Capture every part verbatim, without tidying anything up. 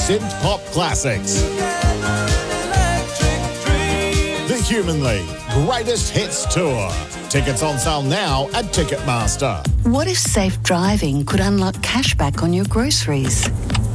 synth pop classics. The Human League Greatest Hits Tour. Tickets on sale now at Ticketmaster. What if safe driving could unlock cashback on your groceries?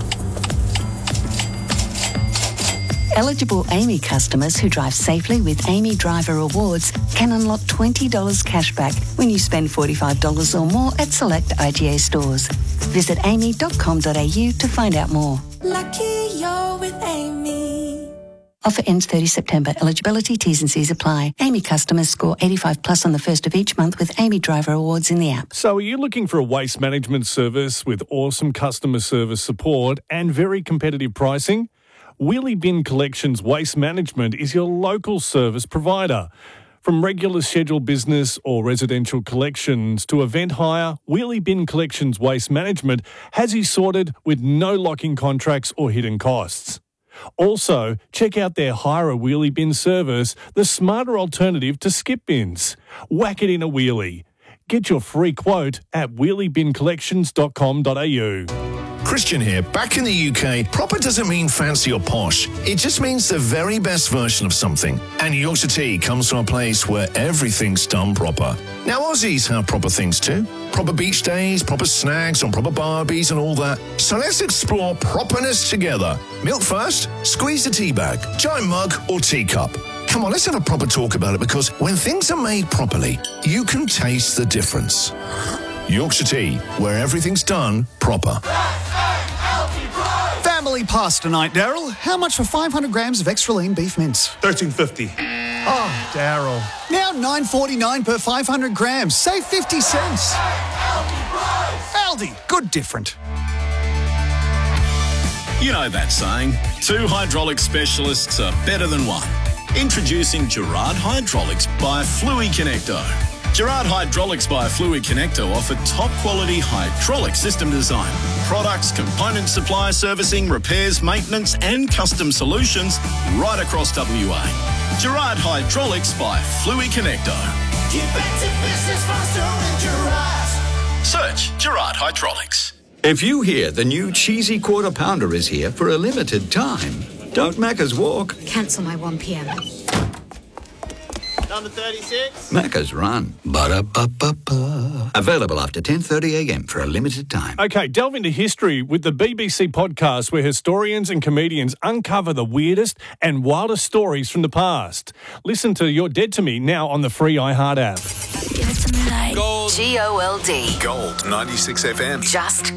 Eligible Amy customers who drive safely with Amy Driver Awards can unlock twenty dollars cashback when you spend forty-five dollars or more at select I G A stores. Visit amy dot com dot a u to find out more. Lucky you're with Amy. Offer ends thirtieth of September. Eligibility, T's and C's apply. Amy customers score eighty-five plus on the first of each month with Amy Driver Awards in the app. So are you looking for a waste management service with awesome customer service support and very competitive pricing? Wheelie Bin Collections Waste Management is your local service provider. From regular scheduled business or residential collections to event hire, Wheelie Bin Collections Waste Management has you sorted with no locking contracts or hidden costs. Also, check out their Hire a Wheelie Bin service, the smarter alternative to skip bins. Whack it in a wheelie. Get your free quote at wheelie bin collections dot com dot a u. Christian here. Back in the U K, proper doesn't mean fancy or posh. It just means the very best version of something. And Yorkshire Tea comes from a place where everything's done proper. Now, Aussies have proper things too. Proper beach days, proper snags on proper barbies and all that. So let's explore properness together. Milk first, squeeze the tea bag, giant mug or teacup. Come on, let's have a proper talk about it, because when things are made properly, you can taste the difference. Yorkshire Tea, where everything's done proper. Family pasta night, Daryl. How much for five hundred grams of extra lean beef mince? thirteen fifty. Oh, Daryl. Now nine forty-nine per five hundred grams. Save fifty cents. Aldi, good different. You know that saying, two hydraulic specialists are better than one. Introducing Gerard Hydraulics by Fluid Connector. Gerard Hydraulics by Fluid Connector offer top-quality hydraulic system design, products, component supply, servicing, repairs, maintenance and custom solutions right across W A. Gerard Hydraulics by Fluid Connector. Get back to business faster with Gerard. Search Gerard Hydraulics. If you hear the new cheesy quarter pounder is here for a limited time, don't Macca's walk. Cancel my one p.m. Number thirty-six. Macca's run. Ba-da-ba-ba-ba. Available after ten thirty a m for a limited time. Okay, delve into history with the B B C podcast, where historians and comedians uncover the weirdest and wildest stories from the past. Listen to You're Dead to Me now on the free iHeart app. Give it to me like Gold. G O L D. Gold ninety-six F M. Just